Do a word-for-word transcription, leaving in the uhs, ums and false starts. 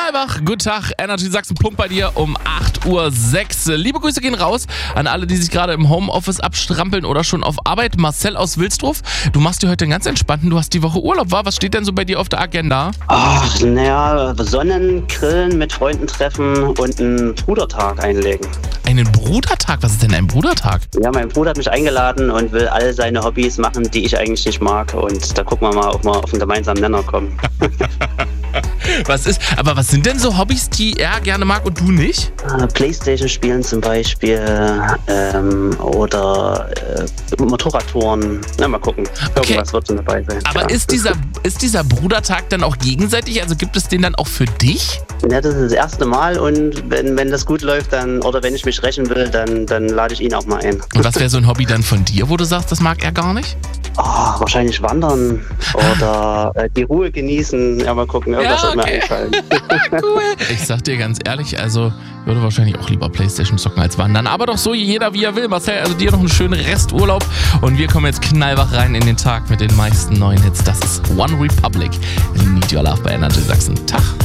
Knallwach, guten Tag, Energy Sachsen Punkt bei dir um acht Uhr sechs. Liebe Grüße gehen raus an alle, die sich gerade im Homeoffice abstrampeln oder schon auf Arbeit. Marcel aus Wilsdruff, du machst dir heute einen ganz entspannten, du hast die Woche Urlaub, war? Was steht denn so bei dir auf der Agenda? Ach, naja, Sonnen, Grillen, mit Freunden treffen und einen Brudertag einlegen. Einen Brudertag? Was ist denn ein Brudertag? Ja, mein Bruder hat mich eingeladen und will all seine Hobbys machen, die ich eigentlich nicht mag. Und da gucken wir mal, ob wir auf einen gemeinsamen Nenner kommen. Was ist, aber was sind denn so Hobbys, die er gerne mag und du nicht? Äh, Playstation spielen zum Beispiel ähm, oder äh, Motorradtouren. Na, mal gucken. Irgendwas Okay. wird schon dabei sein. Aber ja. ist dieser, ist dieser Brudertag dann auch gegenseitig? Also gibt es den dann auch für dich? Ja, das ist das erste Mal und wenn, wenn das gut läuft, dann oder wenn ich mich rächen will, dann, dann lade ich ihn auch mal ein. Und was wäre so ein Hobby dann von dir, wo du sagst, das mag er gar nicht? Oh, wahrscheinlich wandern oder äh, die Ruhe genießen. Ja, mal gucken, irgendwas Ja, wird mir okay. einfallen. Cool. Ich sag dir ganz ehrlich, also ich würde wahrscheinlich auch lieber Playstation zocken als wandern. Aber doch so jeder wie er will. Marcel, also dir noch einen schönen Resturlaub. Und wir kommen jetzt knallwach rein in den Tag mit den meisten neuen Hits. Das ist One Republic. Need Your Love bei Energy Sachsen. Tag.